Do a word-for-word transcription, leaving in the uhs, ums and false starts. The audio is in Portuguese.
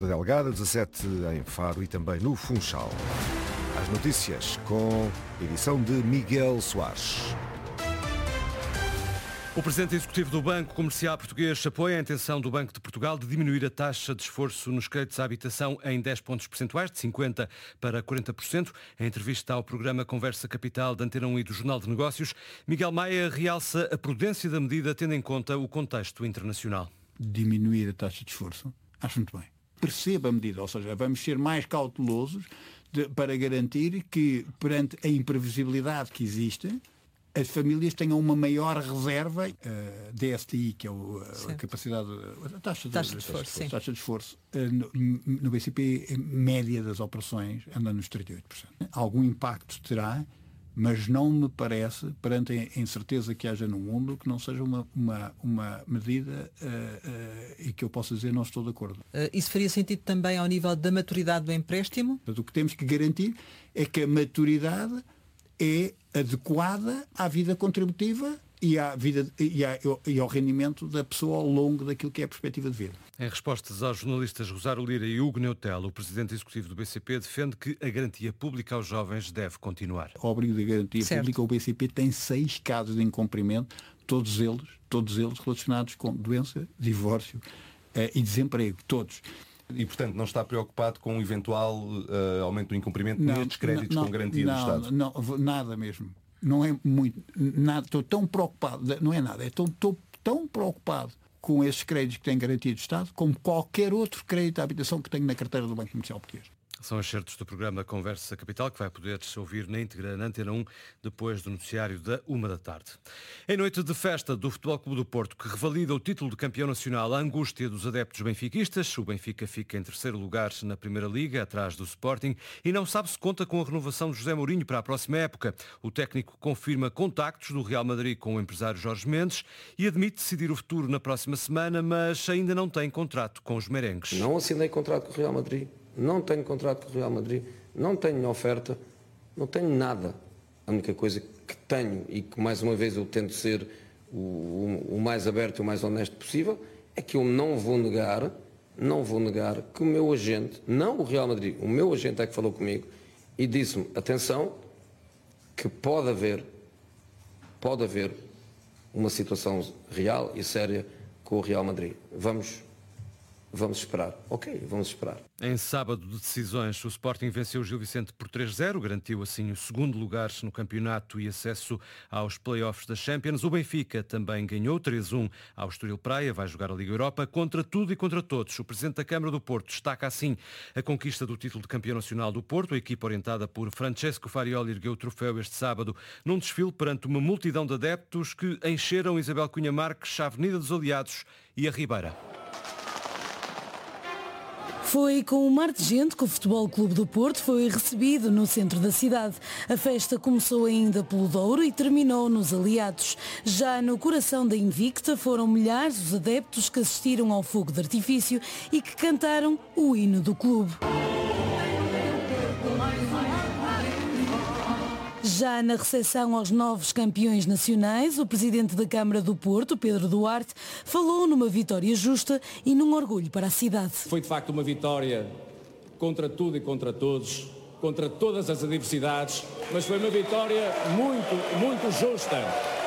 Delgada, dezassete em Faro e também no Funchal. As notícias com edição de Miguel Soares. O presidente executivo do Banco Comercial Português apoia a intenção do Banco de Portugal de diminuir a taxa de esforço nos créditos à habitação em dez pontos percentuais, de cinquenta por cento para quarenta por cento. Em entrevista ao programa Conversa Capital da Antena um e do Jornal de Negócios, Miguel Maia realça a prudência da medida tendo em conta o contexto internacional. Diminuir a taxa de esforço, acho muito bem. Perceba a medida, ou seja, vamos ser mais cautelosos de, para garantir que, perante a imprevisibilidade que existe, as famílias tenham uma maior reserva, a D S T I, que é o, a capacidade, a taxa de, taxa de esforço, taxa de, taxa de esforço no, no B C P, a média das operações anda nos trinta e oito por cento. Algum impacto terá, mas não me parece, perante a incerteza que haja no mundo, que não seja uma, uma, uma medida uh, uh, e que eu possa dizer não estou de acordo. Uh, isso faria sentido também ao nível da maturidade do empréstimo? Mas o que temos que garantir é que a maturidade é adequada à vida contributiva e, à vida, e, à, e ao rendimento da pessoa ao longo daquilo que é a perspectiva de vida. Em respostas aos jornalistas Rosário Lira e Hugo Neutela, o presidente executivo do B C P defende que a garantia pública aos jovens deve continuar. O abrigo de garantia certo. pública, o B C P tem seis casos de incumprimento, todos eles, todos eles relacionados com doença, divórcio eh, e desemprego, todos. E, portanto, não está preocupado com um eventual uh, aumento do incumprimento nestes créditos não, com garantia não, do Estado? Não, nada mesmo. Não é muito, nada, estou tão preocupado, não é nada, estou, estou tão preocupado com esses créditos que têm garantia do Estado como qualquer outro crédito à habitação que tenho na carteira do Banco Comercial Português. São excertos do programa Conversa Capital, que vai poder ouvir na íntegra na Antena um, depois do noticiário da uma da tarde. Em noite de festa do Futebol Clube do Porto, que revalida o título de campeão nacional, a angústia dos adeptos benfiquistas. O Benfica fica em terceiro lugar na Primeira Liga, atrás do Sporting, e não sabe se conta com a renovação de José Mourinho para a próxima época. O técnico confirma contactos do Real Madrid com o empresário Jorge Mendes e admite decidir o futuro na próxima semana, mas ainda não tem contrato com os merengues. Não assinei contrato com o Real Madrid. Não tenho contrato com o Real Madrid, não tenho oferta, não tenho nada. A única coisa que tenho, e que mais uma vez eu tento ser o, o, o mais aberto e o mais honesto possível, é que eu não vou negar, não vou negar que o meu agente, não o Real Madrid, o meu agente é que falou comigo e disse-me, atenção, que pode haver, pode haver uma situação real e séria com o Real Madrid. Vamos Vamos esperar. Ok, vamos esperar. Em sábado de decisões, o Sporting venceu o Gil Vicente por três a zero, garantiu assim o segundo lugar no campeonato e acesso aos play-offs da Champions. O Benfica também ganhou três a um ao Estoril Praia, vai jogar a Liga Europa contra tudo e contra todos. O Presidente da Câmara do Porto destaca assim a conquista do título de campeão nacional do Porto. A equipa orientada por Francesco Farioli ergueu o troféu este sábado num desfile perante uma multidão de adeptos que encheram Isabel Cunha Marques, a Avenida dos Aliados e a Ribeira. Foi com um mar de gente que o Futebol Clube do Porto foi recebido no centro da cidade. A festa começou ainda pelo Douro e terminou nos Aliados. Já no coração da Invicta foram milhares os adeptos que assistiram ao fogo de artifício e que cantaram o hino do clube. Já na recepção aos novos campeões nacionais, o presidente da Câmara do Porto, Pedro Duarte, falou numa vitória justa e num orgulho para a cidade. Foi de facto uma vitória contra tudo e contra todos, contra todas as adversidades, mas foi uma vitória muito, muito justa.